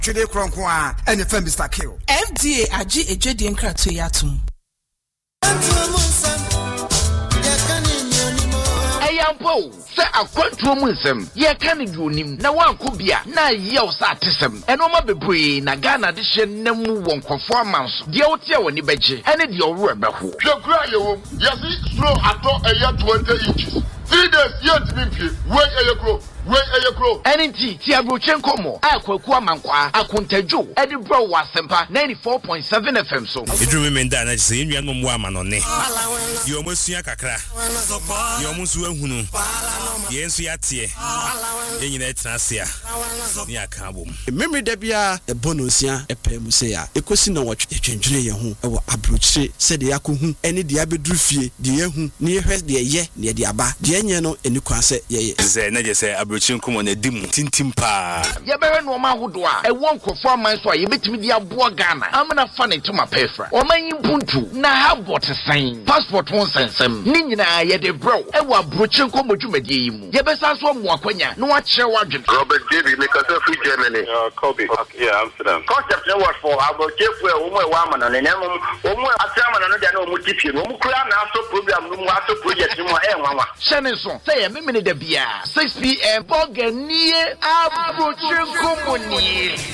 Twede kronko a ene fa Mr. Kill. FDA agi ejwedi nkrato yatum. Ayampo se akwantuo mu nsem ye ka ne duonim na wanko bia na yew sa atesem eno ma bebree na Ghana de hye namu wonkofo amanso de wote woni beje ene de owro ebeho hwekura yewom yesi slow ato eya 20 inches 3 days yet bimfie we eyekro NNT ti abroche nkomo akwaku amankwa akontadwo edi bro wa sempa 94.7 FM so edrumi menda na se enua no mo amanone ye omosua kakra ye omusu ahunu ye nsu yate enyina etrasia ni aka bom memre da bia ebonosia epem se ya ekosi na wotwe twendwene ye ho ewo abroche se de yakohu ene de abeduru fie de yehu ne yehwe de ye ne de aba de enye no eni kwase ye ze na je se abroche nkomo na dimu tintim pa ye bewe no ma hodo a ewo nkofo aman so a ye betimi de aboa Ghana amana fa ne toma pefra o manyi puntu na habot sign passport won sensem ni nyina ye de bro ewo abroche nkomo dwumadie yi mu ye besa so mo akwanya no wa kire wadwen Robert David because of Germany Kobe yeah Amsterdam concept no what for abroche fu e wo mo e wa amana ne nemu wo mo asamana no de na o mo tipie no mo kura na aso program no mo aso project mo e nwanwa shene so say me me de bia 6 p.m. Boganie abroche nkomo ni